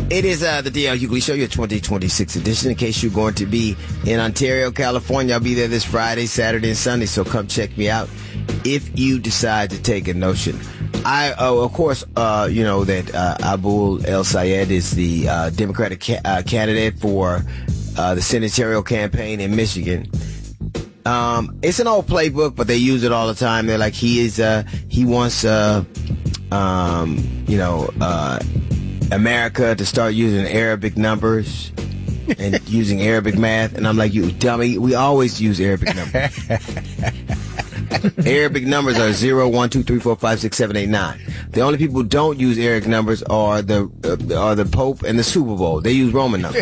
It is the D.L. Hughley Show, your 2026 edition. In case you're going to be in Ontario, California, I'll be there this Friday, Saturday, and Sunday, so come check me out if you decide to take a notion. Of course, you know that Abul El-Sayed is the Democratic candidate for the senatorial campaign in Michigan. It's an old playbook, but they use it all the time. They're like, he wants, America to start using Arabic numbers and using Arabic math. And I'm like, you dummy, we always use Arabic numbers. Arabic numbers are 0, 1, 2, 3, 4, 5, 6, 7, 8, 9. The only people who don't use Arabic numbers are the Pope and the Super Bowl. They use Roman numbers.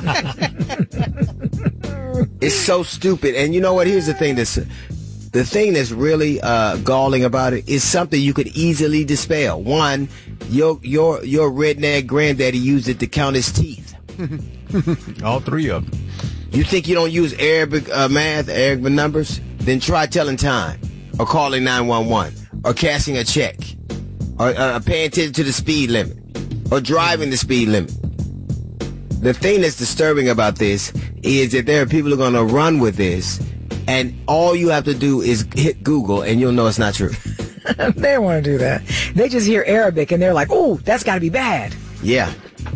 It's so stupid. And you know what? Here's the thing that's really galling about it is something you could easily dispel. One, your redneck granddaddy used it to count his teeth. All three of them. You think you don't use Arabic math, Arabic numbers? Then try telling time, or calling 911, or cashing a check, or paying attention to the speed limit, or driving the speed limit. The thing that's disturbing about this is that there are people who are going to run with this, and all you have to do is hit Google, and you'll know it's not true. They don't want to do that. They just hear Arabic, and they're like, "Oh, that's got to be bad." Yeah.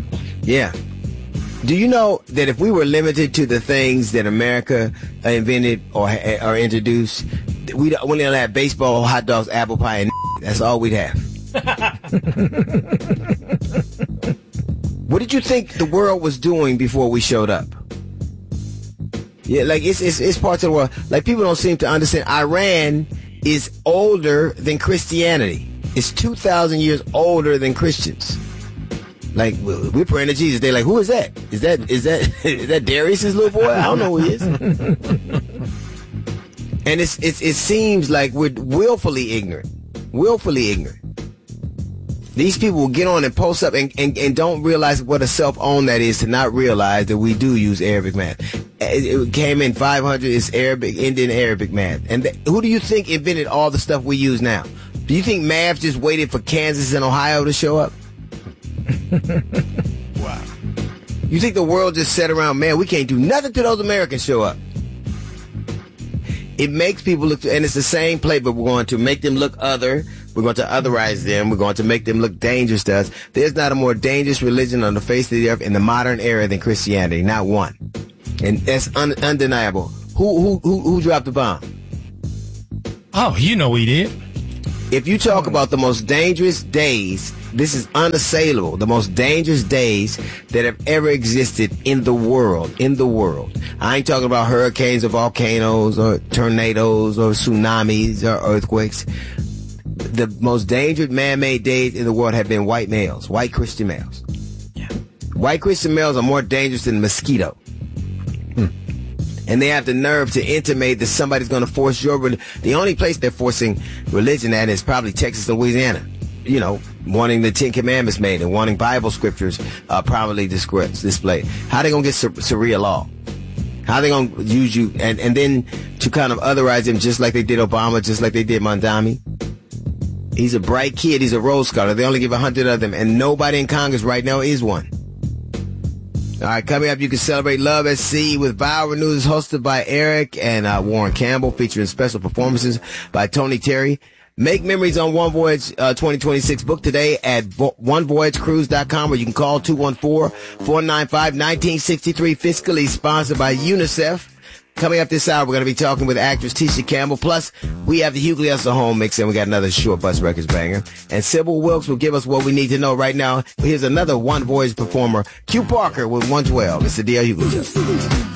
Do you know that if we were limited to the things that America invented or introduced, we don't have baseball, hot dogs, apple pie, and that's all we'd have. What did you think the world was doing before we showed up? Yeah, like it's parts of the world. Like people don't seem to understand. Iran is older than Christianity. It's 2,000 years older than Christians. Like, we're praying to Jesus. They're like, who is that? Is that Darius's little boy? I don't know who he is. And it seems like we're willfully ignorant. These people will get on and post up and don't realize what a self-own that is to not realize that we do use Arabic math. It came in 500. It's Arabic, Indian Arabic math. And who do you think invented all the stuff we use now? Do you think math just waited for Kansas and Ohio to show up? Wow. You think the world just sat around, man, we can't do nothing till those Americans show up. It makes people look, and it's the same playbook. We're going to make them look other. We're going to otherize them. We're going to make them look dangerous to us. There's not a more dangerous religion on the face of the earth in the modern era than Christianity. Not one. And that's undeniable. Who dropped the bomb? Oh, you know we did. If you talk about the most dangerous days, this is unassailable. The most dangerous days that have ever existed in the world. I ain't talking about hurricanes or volcanoes or tornadoes or tsunamis or earthquakes. The most dangerous man-made days in the world have been white males, white Christian males. Yeah. White Christian males are more dangerous than a mosquito. And they have the nerve to intimate that somebody's going to force your religion. The only place they're forcing religion at is probably Texas and Louisiana. You know, wanting the Ten Commandments made and wanting Bible scriptures properly displayed. How are they going to get Sharia law? How are they going to use you? And then to kind of otherize him just like they did Obama, just like they did Mondami. He's a bright kid. He's a Rhodes Scholar. They only give 100 of them. And nobody in Congress right now is one. All right, coming up, you can celebrate Love at Sea with Viral News, hosted by Eric and Warren Campbell, featuring special performances by Tony Terry. Make memories on One Voyage 2026. Book today at onevoyagecruise.com, or you can call 214-495-1963. Fiscally sponsored by UNICEF. Coming up this hour, we're going to be talking with actress Tisha Campbell. Plus, we have the Hughley Hustle Home Mix, and we got another Short Bus Records banger. And Sybil Wilkes will give us what we need to know right now. Here's another One Voyage performer, Q Parker with 112. It's the D.L. Hughley Show.